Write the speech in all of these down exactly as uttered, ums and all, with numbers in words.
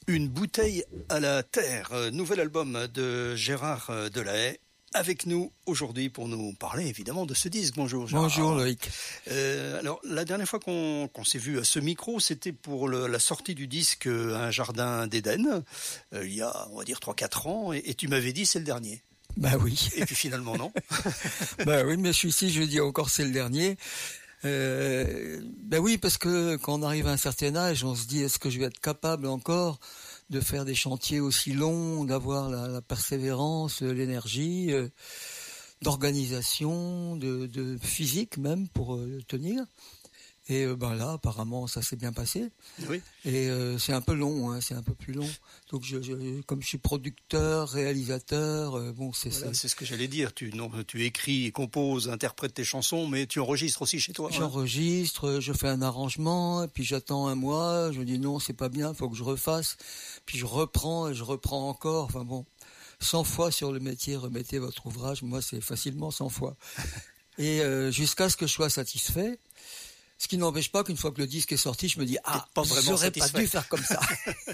Une bouteille à la terre, nouvel album de Gérard Delahaye, avec nous aujourd'hui pour nous parler évidemment de ce disque. Bonjour Gérard. Bonjour Loïc. Euh, alors la dernière fois qu'on, qu'on s'est vu à ce micro, c'était pour le, la sortie du disque Un jardin d'Éden, euh, il y a on va dire trois quatre ans, et, et tu m'avais dit c'est le dernier. Bah oui. Et puis finalement non. Bah oui, mais je suis ici, je dis encore c'est le dernier. Euh, ben oui, parce que quand on arrive à un certain âge, on se dit est-ce que je vais être capable encore de faire des chantiers aussi longs, d'avoir la, la persévérance, l'énergie, euh, d'organisation, de, de physique même pour euh, tenir. Et euh, ben là, apparemment, ça s'est bien passé. Oui. Et euh, c'est un peu long, hein, c'est un peu plus long. Donc, je, je, comme je suis producteur, réalisateur, euh, bon, c'est voilà, c'est... c'est ce que j'allais dire. Tu, non, tu écris, composes, interprètes tes chansons, mais tu enregistres aussi chez toi. J'enregistre, hein. Je fais un arrangement, et puis j'attends un mois. Je me dis non, c'est pas bien, faut que je refasse. Puis je reprends et je reprends encore. Enfin bon, cent fois sur le métier, remettez votre ouvrage. Moi, c'est facilement cent fois. Et euh, jusqu'à ce que je sois satisfait. Ce qui n'empêche pas qu'une fois que le disque est sorti, je me dis ah, pas je vraiment n'aurais pas satisfait. dû faire comme ça.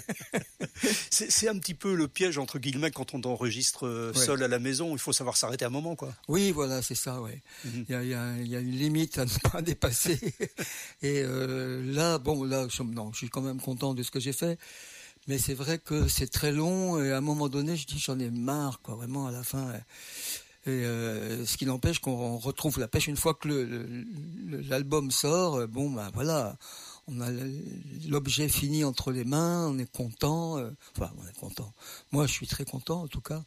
c'est, c'est un petit peu le piège entre guillemets quand on enregistre euh, ouais. seul à la maison. Il faut savoir s'arrêter un moment, quoi. Oui, voilà, c'est ça. Ouais. Mm-hmm. Il y a, il y a, il y a une limite à ne pas dépasser. Et euh, là, bon, là, je, non, je suis quand même content de ce que j'ai fait. Mais c'est vrai que c'est très long. Et à un moment donné, je dis j'en ai marre, quoi. Vraiment, à la fin. Et euh, ce qui n'empêche qu'on retrouve la pêche une fois que le, le, l'album sort. Bon, ben voilà, on a l'objet fini entre les mains, on est content. Euh, enfin, on est content. Moi, je suis très content, en tout cas.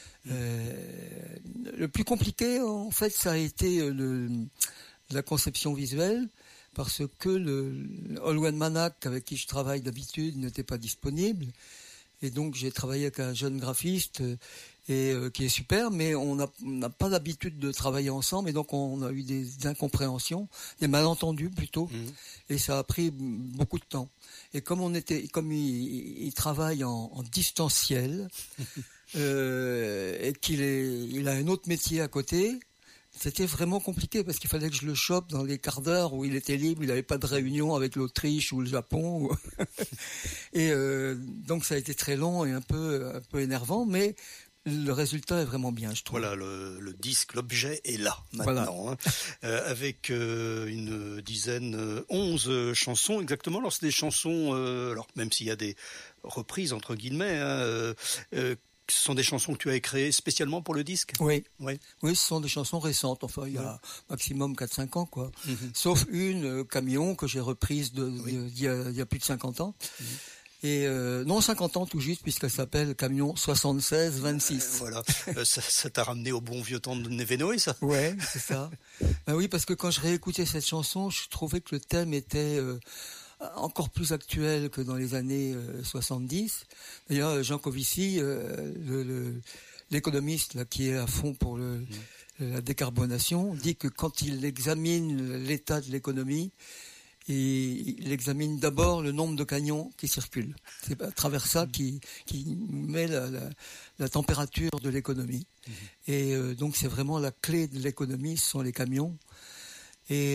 Euh, le plus compliqué, en fait, ça a été le, la conception visuelle, parce que le, le Almanac avec qui je travaille d'habitude n'était pas disponible. Et donc, j'ai travaillé avec un jeune graphiste et euh, qui est super, mais on n'a on pas l'habitude de travailler ensemble, et donc on a eu des incompréhensions, des malentendus plutôt, mmh. Et ça a pris beaucoup de temps. Et comme on était, comme il, il travaille en, en distanciel euh, et qu'il est, il a un autre métier à côté. C'était vraiment compliqué parce qu'il fallait que je le chope dans les quarts d'heure où il était libre, il n'avait pas de réunion avec l'Autriche ou le Japon. Et euh, donc ça a été très long et un peu, un peu énervant, mais le résultat est vraiment bien, je trouve. Voilà, le, le disque, l'objet est là maintenant, voilà. hein, euh, avec euh, une dizaine, euh, onze chansons exactement. Alors c'est des chansons, euh, alors même s'il y a des reprises entre guillemets. Hein, euh, euh, Ce sont des chansons que tu as créées spécialement pour le disque ? Oui. Oui. Oui, ce sont des chansons récentes. Enfin, il y a oui. maximum quatre cinq ans, quoi. Mm-hmm. Sauf une, euh, Camion, que j'ai reprise de, oui. de, d'il y a, il y a plus de cinquante ans. Mm-hmm. Et euh, non, cinquante ans tout juste, puisqu'elle s'appelle Camion soixante-seize vingt-six. Euh, voilà. euh, ça, ça t'a ramené au bon vieux temps de Névénoé, ça ? Ouais, c'est ça. Ben oui, parce que quand je réécoutais cette chanson, je trouvais que le thème était... Euh, encore plus actuel que dans les années euh, soixante-dix. D'ailleurs, Jean Covici, euh, le, le, l'économiste là, qui est à fond pour le, mmh. la décarbonation, dit que quand il examine l'état de l'économie, il, il examine d'abord le nombre de camions qui circulent. C'est à travers ça mmh. qu'il, qu'il met la, la, la température de l'économie. Mmh. Et euh, donc c'est vraiment la clé de l'économie, ce sont les camions. Et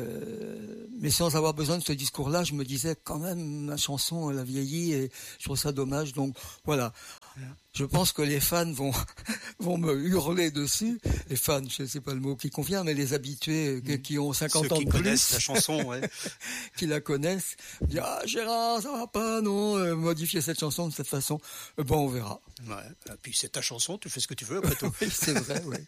euh, mais sans avoir besoin de ce discours-là, je me disais quand même ma chanson elle a vieilli et je trouve ça dommage. Donc voilà, je pense que les fans vont vont me hurler dessus. Les fans, je sais pas le mot qui convient, mais les habitués mmh. qui ont cinquante Ceux ans qui de plus, connaissent la chanson, ouais. qui la connaissent, disent ah Gérard, ça va pas, non, euh, modifier cette chanson de cette façon. Euh, bon, on verra. Ouais. Et puis c'est ta chanson, tu fais ce que tu veux après tout. Oui, c'est vrai, oui.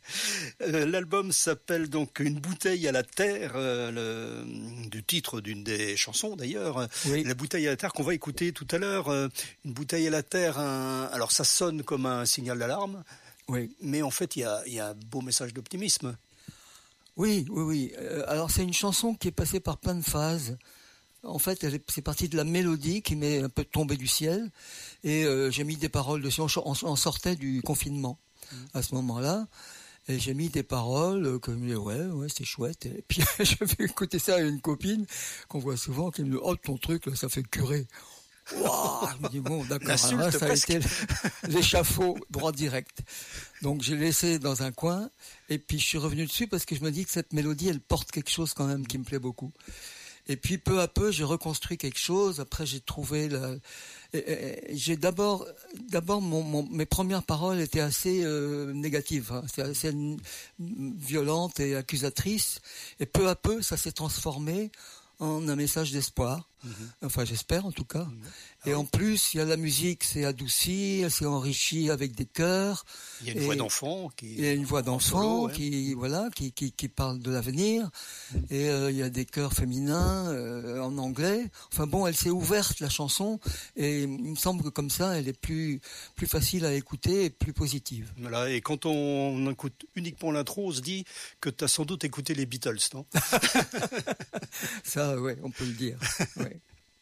L'album s'appelle donc Une bouteille à la terre, euh, le, du titre d'une des chansons d'ailleurs. Oui. La bouteille à la terre qu'on va écouter tout à l'heure. Euh, une bouteille à la terre, un... alors ça sonne comme un signal d'alarme, oui. Mais en fait il y a, y a un beau message d'optimisme. Oui, oui, oui. Euh, alors c'est une chanson qui est passée par plein de phases. En fait, elle est, c'est parti de la mélodie qui m'est un peu tombée du ciel, et euh, j'ai mis des paroles dessus. On, on, on sortait du confinement mmh. à ce moment-là, et j'ai mis des paroles que je me disais ouais, ouais, c'est chouette. Et puis je vais écouter ça à une copine qu'on voit souvent qui me dit oh ton truc là, ça fait curé. Wow, je me dis bon d'accord, alors là, ça a été l'échafaud droit direct. Donc j'ai laissé dans un coin, et puis je suis revenu dessus parce que je me dis que cette mélodie elle porte quelque chose quand même qui me plaît beaucoup. Et puis peu à peu, j'ai reconstruit quelque chose. Après, j'ai trouvé la... J'ai d'abord, d'abord, mon, mon, mes premières paroles étaient assez euh, négatives, hein. C'est assez violentes et accusatrices. Et peu à peu, ça s'est transformé en un message d'espoir. Mmh. Enfin, j'espère en tout cas. Mmh. Ah et oui. En plus, il y a la musique, c'est adouci, c'est enrichi avec des chœurs. Il y a une voix d'enfant qui. Il y a une voix d'enfant solo, ouais. qui, voilà, qui, qui, qui parle de l'avenir. Mmh. Et euh, il y a des chœurs féminins euh, en anglais. Enfin bon, elle s'est ouverte la chanson, et il me semble que comme ça, elle est plus plus facile à écouter et plus positive. Voilà. Et quand on écoute uniquement l'intro, on se dit que tu as sans doute écouté les Beatles, non? Ça, ouais, on peut le dire. Ouais.